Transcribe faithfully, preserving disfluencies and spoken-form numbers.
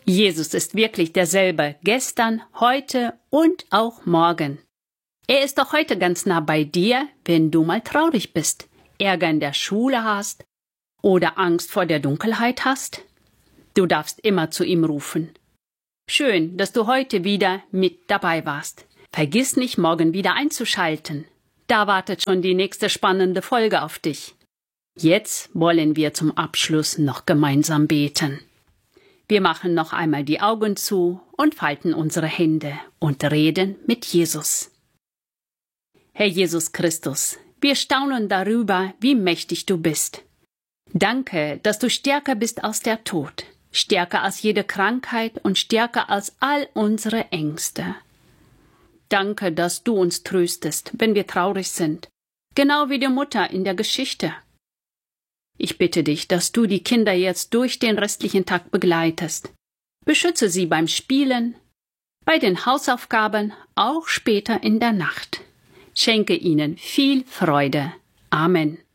Jesus ist wirklich derselbe, gestern, heute und auch morgen. Er ist doch heute ganz nah bei dir, wenn du mal traurig bist, Ärger in der Schule hast oder Angst vor der Dunkelheit hast. Du darfst immer zu ihm rufen. Schön, dass du heute wieder mit dabei warst. Vergiss nicht, morgen wieder einzuschalten. Da wartet schon die nächste spannende Folge auf dich. Jetzt wollen wir zum Abschluss noch gemeinsam beten. Wir machen noch einmal die Augen zu und falten unsere Hände und reden mit Jesus. Herr Jesus Christus, wir staunen darüber, wie mächtig du bist. Danke, dass du stärker bist als der Tod, stärker als jede Krankheit und stärker als all unsere Ängste. Danke, dass du uns tröstest, wenn wir traurig sind, genau wie die Mutter in der Geschichte. Ich bitte dich, dass du die Kinder jetzt durch den restlichen Tag begleitest. Beschütze sie beim Spielen, bei den Hausaufgaben, auch später in der Nacht. Schenke ihnen viel Freude. Amen.